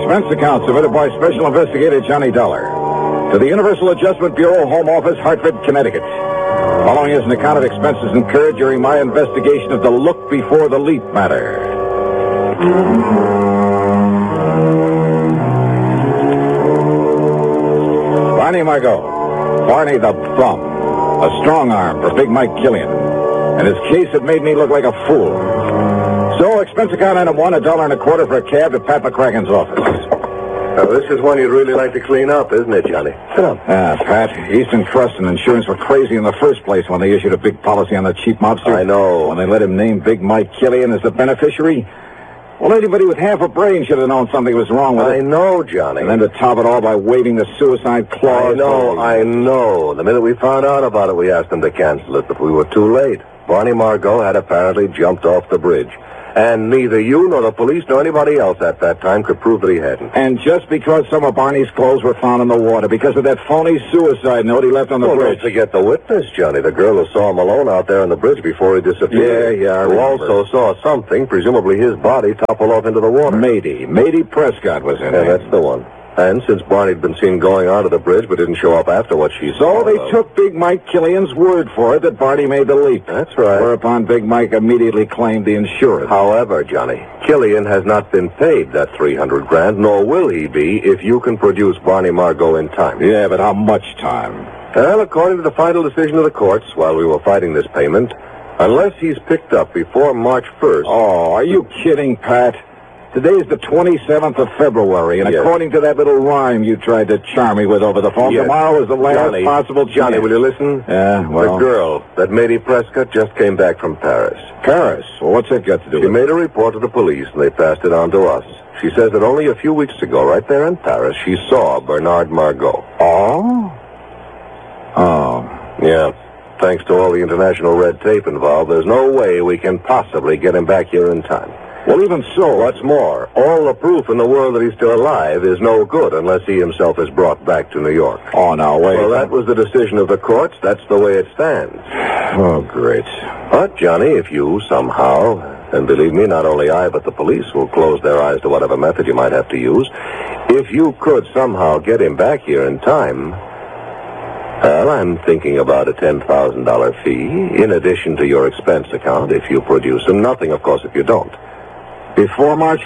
expense account submitted by Special Investigator Johnny Dollar to the Universal Adjustment Bureau, Home Office, Hartford, Connecticut. Following is an account of expenses incurred during my investigation of the look before the leap matter. Barney Margot, Barney the Bum, a strong arm for Big Mike Killian, and his case had made me look like a fool. So, expense account item one, $1.25 for a cab to Pat McCracken's office. Now, this is one you'd really like to clean up, isn't it, Johnny? Sit down. Pat, Eastern Trust and Insurance were crazy in the first place when they issued a big policy on the cheap mobster. I know. When they let him name Big Mike Killian as the beneficiary. Well, anybody with half a brain should have known something was wrong with it. I know, Johnny. And then to top it all by waving the suicide clause. I know. The minute we found out about it, we asked them to cancel it, but we were too late. Barney Margot had apparently jumped off the bridge. And neither you nor the police nor anybody else at that time could prove that he hadn't. And just because some of Barney's clothes were found in the water, because of that phony suicide note he left on the bridge. Don't forget the witness, Johnny, the girl who saw him alone out there on the bridge before he disappeared. Yeah, I who remember. also saw something, presumably his body, topple off into the water. Mady Prescott was in Yeah, there. that's the one. And since Barney'd been seen going onto the bridge but didn't show up after what she saw... So they took Big Mike Killian's word for it that Barney made the leap. That's right. Whereupon Big Mike immediately claimed the insurance. However, Johnny, Killian has not been paid that $300,000, nor will he be if you can produce Barney Margot in time. Yeah, but how much time? Well, according to the final decision of the courts, while we were fighting this payment, unless he's picked up before March 1st... Oh, are you kidding, Pat? Today's the 27th of February, and Yes. according to that little rhyme you tried to charm me with over the phone, Yes. tomorrow is the last possible chance. Johnny, will you listen? Yeah, well... The girl, that Mady Prescott, just came back from Paris. Paris? Well, what's that got to do She with it? made a report to the police, and they passed it on to us. She says that only a few weeks ago, right there in Paris, she saw Bernard Margot. Oh? Oh. Yeah. Thanks to all the international red tape involved, there's no way we can possibly get him back here in time. Well, even so... What's more, all the proof in the world that he's still alive is no good unless he himself is brought back to New York. Oh, now, wait. Well, that was the decision of the courts. That's the way it stands. Oh, great. But, Johnny, if you somehow, and believe me, not only I, but the police will close their eyes to whatever method you might have to use, if you could somehow get him back here in time, well, I'm thinking about a $10,000 fee in addition to your expense account if you produce him. Nothing, of course, if you don't. Before March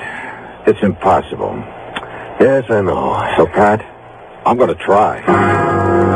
1st? It's impossible. Yes, I know. So, Pat, I'm going to try.